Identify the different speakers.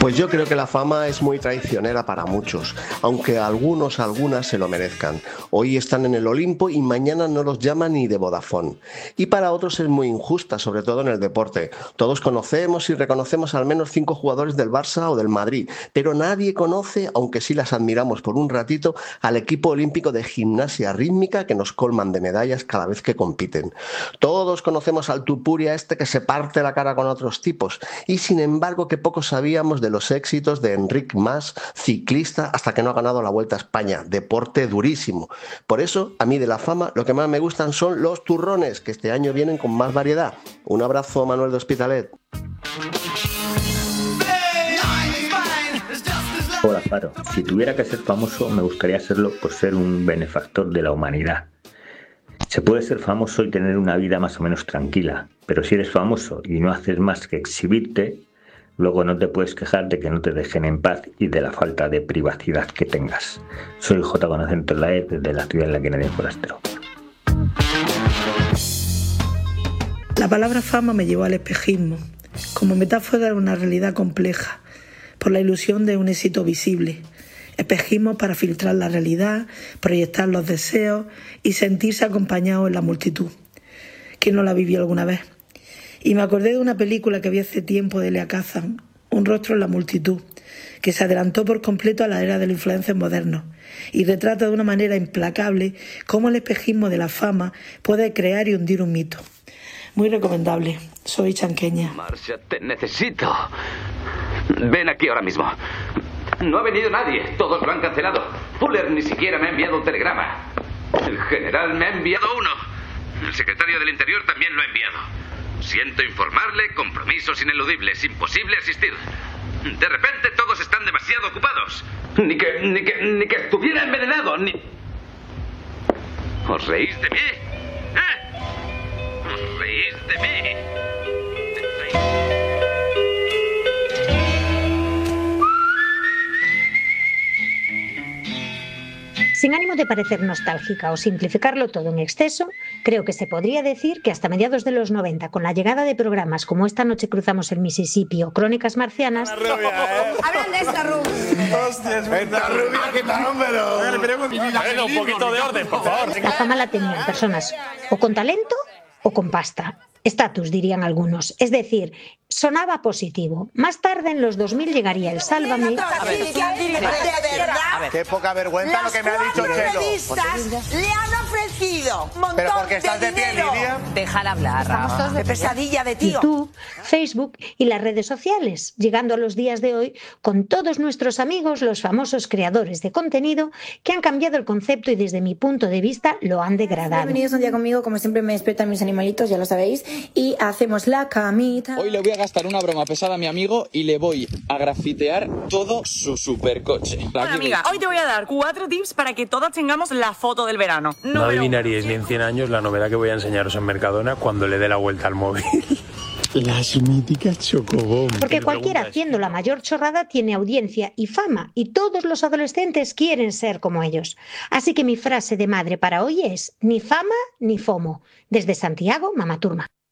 Speaker 1: Pues yo creo que la fama es muy traicionera para muchos, aunque algunas se lo merezcan. Hoy están en el Olimpo y mañana no los llaman ni de Vodafone. Y para otros es muy injusta, sobre todo en el deporte. Todos conocemos y reconocemos al menos 5 jugadores del Barça o del Madrid, pero nadie conoce, aunque sí las admiramos por un ratito, al equipo olímpico de gimnasia rítmica que nos colman de medallas cada vez que compiten. Todos conocemos al Tupuria este que se parte la cara con otros tipos, y sin embargo que poco sabíamos de los éxitos de Enric Mas, ciclista hasta que no ha ganado la Vuelta a España, deporte durísimo. Por eso, a mí de la fama lo que más me gustan son los turrones, que este año vienen con más variedad. Un abrazo, Manuel de Hospitalet.
Speaker 2: Hola, Faro. Si tuviera que ser famoso, me gustaría serlo por ser un benefactor de la humanidad. Se puede ser famoso y tener una vida más o menos tranquila, pero si eres famoso y no haces más que exhibirte, luego no te puedes quejar de que no te dejen en paz y de la falta de privacidad que tengas. Soy J. con acento en la E, desde la ciudad en la que nadie es forastero.
Speaker 3: La palabra fama me llevó al espejismo, como metáfora de una realidad compleja, por la ilusión de un éxito visible. Espejismo para filtrar la realidad, proyectar los deseos y sentirse acompañado en la multitud. ¿Quién no la vivió alguna vez? Y me acordé de una película que vi hace tiempo de Elia Kazan, Un rostro en la multitud, que se adelantó por completo a la era de los influencers modernos y retrata de una manera implacable cómo el espejismo de la fama puede crear y hundir un mito. Muy recomendable. Soy chanqueña.
Speaker 4: Marcia, te necesito. Ven aquí ahora mismo. No ha venido nadie. Todos lo han cancelado. Fuller ni siquiera me ha enviado un telegrama. El general me ha enviado uno. El secretario del Interior también lo ha enviado. Siento informarle, compromisos ineludibles, imposible asistir. De repente todos están demasiado ocupados. Ni que estuviera envenenado, ni... ¿Os reís de mí? ¿Eh? ¿Os reís de mí?
Speaker 5: Sin ánimo de parecer nostálgica o simplificarlo todo en exceso, creo que se podría decir que hasta mediados de los 90, con la llegada de programas como Esta noche cruzamos el Mississippi o Crónicas marcianas...
Speaker 6: Hablan de esta rubia.
Speaker 7: Hostias, esta rubia, ¿qué tal, pero? Un poquito de orden, por favor.
Speaker 5: La fama la tenían personas o con talento o con pasta. Estatus, dirían algunos. Es decir, sonaba positivo. Más tarde, en los 2000, llegaría el Sálvame.
Speaker 6: A ver.
Speaker 7: Qué poca vergüenza lo que me ha dicho Chelo.
Speaker 6: Periodistas le han ofrecido un montón
Speaker 7: Pero porque estás de pie, Lidia.
Speaker 6: Déjala hablar. Estamos todos de pesadilla de tío.
Speaker 5: YouTube, Facebook y las redes sociales, llegando a los días de hoy con todos nuestros amigos, los famosos creadores de contenido, que han cambiado el concepto y desde mi punto de vista lo han degradado.
Speaker 8: Bienvenidos un día conmigo, como siempre me despiertan mis animalitos, ya lo sabéis, y hacemos la camita.
Speaker 9: Hoy le voy a gastar una broma pesada a mi amigo y le voy a grafitear todo su supercoche.
Speaker 10: Bueno, amiga, hoy te voy a dar 4 tips para que todas tengamos la foto del verano.
Speaker 11: No adivinaríais ni en 100 años la novedad que voy a enseñaros en Mercadona cuando le dé la vuelta al móvil. Las míticas Chocobom.
Speaker 5: Porque cualquiera haciendo la mayor chorrada tiene audiencia y fama, y todos los adolescentes quieren ser como ellos. Así que mi frase de madre para hoy es: ni fama ni fomo. Desde Santiago, Mama Turma.